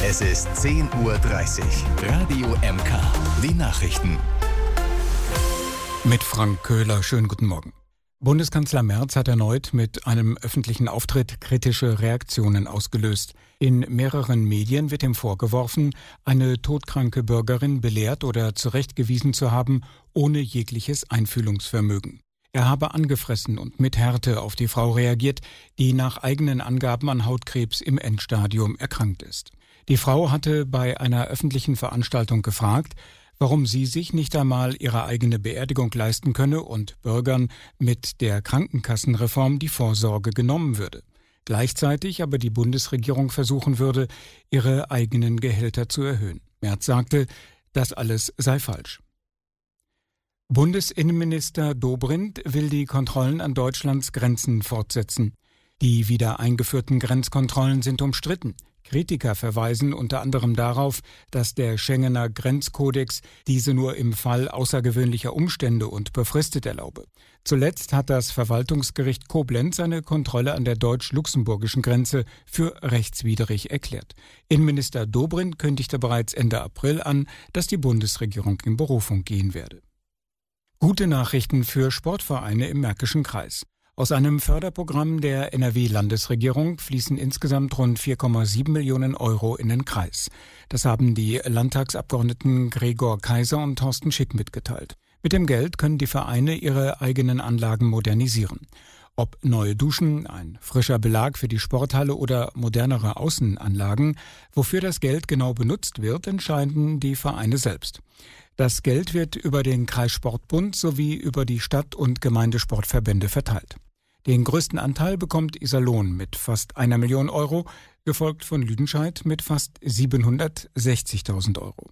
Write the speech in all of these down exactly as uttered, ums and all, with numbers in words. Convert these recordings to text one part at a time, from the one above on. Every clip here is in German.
Es ist zehn Uhr dreißig. Radio M K. Die Nachrichten. Mit Frank Köhler. Schönen guten Morgen. Bundeskanzler Merz hat erneut mit einem öffentlichen Auftritt kritische Reaktionen ausgelöst. In mehreren Medien wird ihm vorgeworfen, eine todkranke Bürgerin belehrt oder zurechtgewiesen zu haben, ohne jegliches Einfühlungsvermögen. Er habe angefressen und mit Härte auf die Frau reagiert, die nach eigenen Angaben an Hautkrebs im Endstadium erkrankt ist. Die Frau hatte bei einer öffentlichen Veranstaltung gefragt, warum sie sich nicht einmal ihre eigene Beerdigung leisten könne und Bürgern mit der Krankenkassenreform die Vorsorge genommen würde. Gleichzeitig aber die Bundesregierung versuchen würde, ihre eigenen Gehälter zu erhöhen. Merz sagte, das alles sei falsch. Bundesinnenminister Dobrindt will die Kontrollen an Deutschlands Grenzen fortsetzen. Die wieder eingeführten Grenzkontrollen sind umstritten. Kritiker verweisen unter anderem darauf, dass der Schengener Grenzkodex diese nur im Fall außergewöhnlicher Umstände und befristet erlaube. Zuletzt hat das Verwaltungsgericht Koblenz eine Kontrolle an der deutsch-luxemburgischen Grenze für rechtswidrig erklärt. Innenminister Dobrindt kündigte bereits Ende April an, dass die Bundesregierung in Berufung gehen werde. Gute Nachrichten für Sportvereine im Märkischen Kreis. Aus einem Förderprogramm der N R W-Landesregierung fließen insgesamt rund vier Komma sieben Millionen Euro in den Kreis. Das haben die Landtagsabgeordneten Gregor Kaiser und Thorsten Schick mitgeteilt. Mit dem Geld können die Vereine ihre eigenen Anlagen modernisieren. Ob neue Duschen, ein frischer Belag für die Sporthalle oder modernere Außenanlagen, wofür das Geld genau benutzt wird, entscheiden die Vereine selbst. Das Geld wird über den Kreissportbund sowie über die Stadt- und Gemeindesportverbände verteilt. Den größten Anteil bekommt Iserlohn mit fast einer Million Euro, gefolgt von Lüdenscheid mit fast siebenhundertsechzigtausend Euro.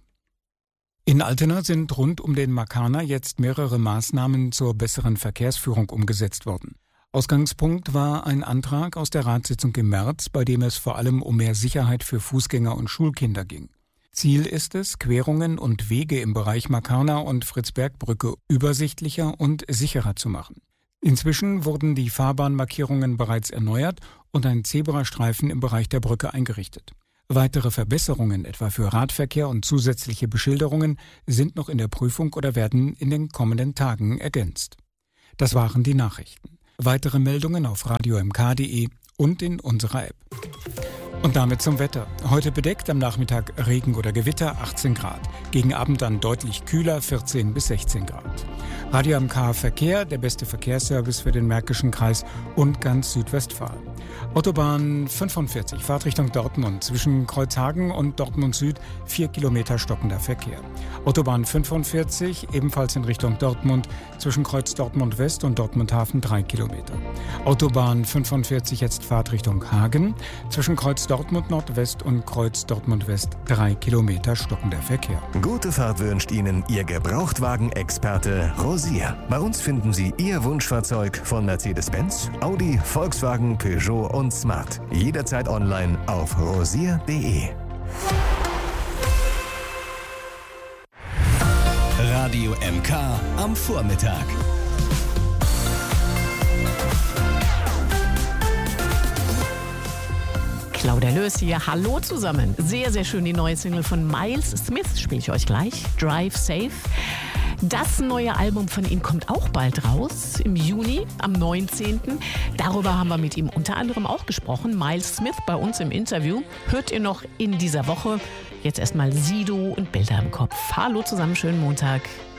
In Altena sind rund um den Markaner jetzt mehrere Maßnahmen zur besseren Verkehrsführung umgesetzt worden. Ausgangspunkt war ein Antrag aus der Ratssitzung im März, bei dem es vor allem um mehr Sicherheit für Fußgänger und Schulkinder ging. Ziel ist es, Querungen und Wege im Bereich Markaner und Fritzbergbrücke übersichtlicher und sicherer zu machen. Inzwischen wurden die Fahrbahnmarkierungen bereits erneuert und ein Zebrastreifen im Bereich der Brücke eingerichtet. Weitere Verbesserungen, etwa für Radverkehr und zusätzliche Beschilderungen, sind noch in der Prüfung oder werden in den kommenden Tagen ergänzt. Das waren die Nachrichten. Weitere Meldungen auf radio m k punkt d e und in unserer App. Und damit zum Wetter. Heute bedeckt, am Nachmittag Regen oder Gewitter, achtzehn Grad. Gegen Abend dann deutlich kühler, vierzehn bis sechzehn Grad. Radio M K Verkehr, der beste Verkehrsservice für den Märkischen Kreis und ganz Südwestfalen. Autobahn fünfundvierzig, Fahrtrichtung Dortmund, zwischen Kreuzhagen und Dortmund Süd, vier Kilometer stockender Verkehr. Autobahn fünfundvierzig, ebenfalls in Richtung Dortmund, zwischen Kreuz Dortmund West und Dortmund Hafen, drei Kilometer. Autobahn fünfundvierzig, jetzt Fahrtrichtung Hagen, zwischen Kreuz Dortmund Nordwest und Kreuz Dortmund West, drei Kilometer stockender Verkehr. Gute Fahrt wünscht Ihnen Ihr Gebrauchtwagen-Experte Rosier. Bei uns finden Sie Ihr Wunschfahrzeug von Mercedes-Benz, Audi, Volkswagen, Peugeot und Smart. Jederzeit online auf rosier punkt de. Radio M K am Vormittag. Claudia Löß hier. Hallo zusammen. Sehr, sehr schön die neue Single von Miles Smith, spiele ich euch gleich. Drive Safe. Das neue Album von ihm kommt auch bald raus, im Juni, am neunzehnten Darüber haben wir mit ihm unter anderem auch gesprochen. Miles Smith bei uns im Interview. Hört ihr noch in dieser Woche. Jetzt erstmal Sido und Bilder im Kopf. Hallo zusammen, schönen Montag.